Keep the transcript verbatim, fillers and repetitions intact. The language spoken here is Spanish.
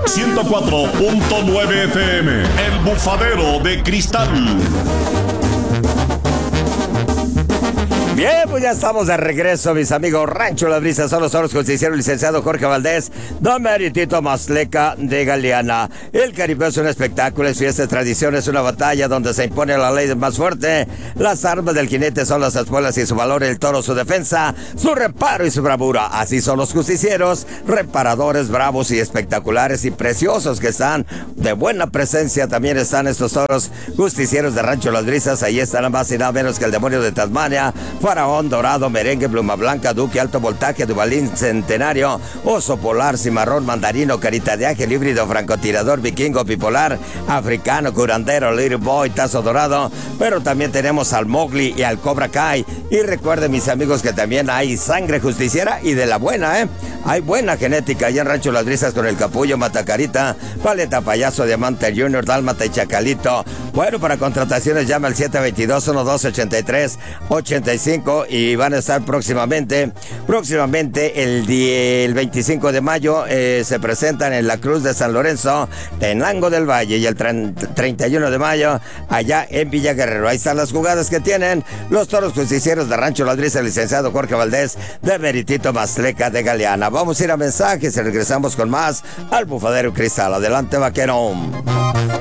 ciento cuatro punto nueve F M, El Bufadero de Cristal. Bien, pues ya estamos de regreso, mis amigos. Rancho Las Brisas, son los toros justiciero, licenciado Jorge Valdés, don Meritito Masleca de Galeana. El Caribeo es un espectáculo, es fiesta, es tradición, es una batalla donde se impone la ley del más fuerte. Las armas del jinete son las espuelas y su valor, el toro su defensa, su reparo y su bravura. Así son los justicieros, reparadores, bravos y espectaculares y preciosos que están de buena presencia. También están estos toros justicieros de Rancho Las Brisas. Ahí están nada más y nada menos que el demonio de Tasmania, Faraón, Dorado, Merengue, Pluma Blanca, Duque, Alto Voltaje, Duvalín, Centenario, Oso Polar, Cimarrón, Mandarino, Carita de Ángel, Híbrido, Francotirador, Vikingo, Bipolar, Africano, Curandero, Little Boy, Tazo Dorado, pero también tenemos al Mowgli y al Cobra Kai. Y recuerden, mis amigos, que también hay sangre justiciera y de la buena, ¿eh? Hay buena genética allá en Rancho Las Brisas con el Capullo, Matacarita, Paleta Payaso, Diamante Junior, Dálmata y Chacalito. Bueno, para contrataciones llama al siete dos dos, uno dos ocho tres, ocho cinco y van a estar próximamente, próximamente el, día, el veinticinco de mayo eh, se presentan en la Cruz de San Lorenzo, Tenango del Valle, y el treinta y uno de mayo allá en Villa Guerrero. Ahí están las jugadas que tienen los toros justicieros de Rancho Las Brisas, el licenciado Jorge Valdés de Meritito Masleca de Galeana. Vamos a ir a mensajes y regresamos con más al Bufadero Cristal. Adelante, vaquero.